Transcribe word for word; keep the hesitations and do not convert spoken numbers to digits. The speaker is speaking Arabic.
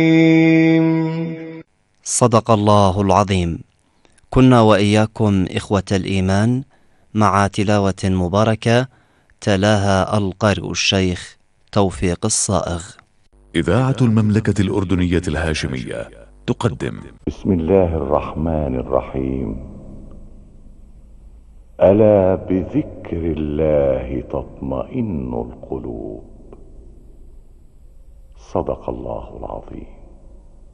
صدق الله العظيم. كنا وإياكم إخوة الإيمان مع تلاوة مباركة تلاها القارئ الشيخ توفيق الصائغ. إذاعة المملكة الأردنية الهاشمية تقدم بسم الله الرحمن الرحيم. ألا بذكر الله تطمئن القلوب. صدق الله العظيم.